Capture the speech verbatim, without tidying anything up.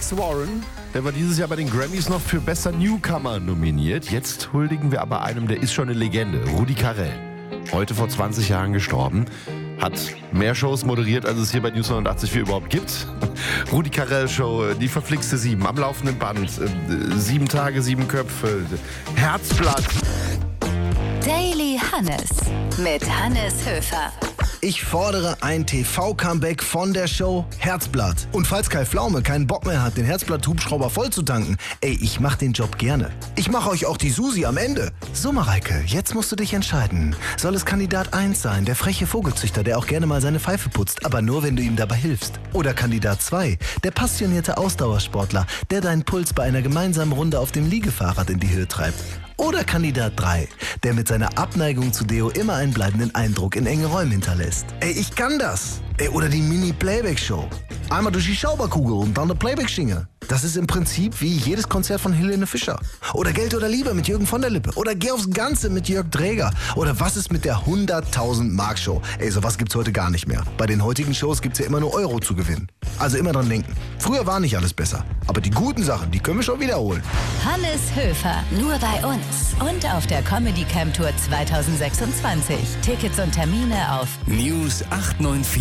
Alex Warren, der war dieses Jahr bei den Grammys noch für Bester Newcomer nominiert. Jetzt huldigen wir aber einem, der ist schon eine Legende, Rudi Carrell. Heute vor zwanzig Jahren gestorben. Hat mehr Shows moderiert, als es hier bei News neunundachtzig vier überhaupt gibt. Rudi Carrell Show, die verflixte Sieben, am laufenden Band, äh, sieben Tage, sieben Köpfe, Herzblatt. Daily Hannes mit Hannes Höfer. Ich fordere ein T V-Comeback von der Show Herzblatt. Und falls Kai Pflaume keinen Bock mehr hat, den Herzblatt-Hubschrauber voll zu tanken, ey, ich mach den Job gerne. Ich mache euch auch die Susi am Ende. So, Mareike, jetzt musst du dich entscheiden. Soll es Kandidat eins sein, der freche Vogelzüchter, der auch gerne mal seine Pfeife putzt, aber nur, wenn du ihm dabei hilfst? Oder Kandidat zwei, der passionierte Ausdauersportler, der deinen Puls bei einer gemeinsamen Runde auf dem Liegefahrrad in die Höhe treibt? Oder Kandidat drei, der mit seiner Abneigung zu Deo immer einen bleibenden Eindruck in enge Räumen hinterlässt? Ey, ich kann das! Ey, oder die Mini-Playback-Show. Einmal durch die Schauberkugel und dann eine Playback-Schinge. Das ist im Prinzip wie jedes Konzert von Helene Fischer. Oder Geld oder Liebe mit Jürgen von der Lippe. Oder Geh aufs Ganze mit Jörg Dräger. Oder was ist mit der hunderttausend Mark Show? Ey, sowas gibt's heute gar nicht mehr. Bei den heutigen Shows gibt's ja immer nur Euro zu gewinnen. Also immer dran denken. Früher war nicht alles besser. Aber die guten Sachen, die können wir schon wiederholen. Hannes Höfer, nur bei uns. Und auf der Comedy Camp Tour zwanzig sechsundzwanzig. Tickets und Termine auf News acht neun vier.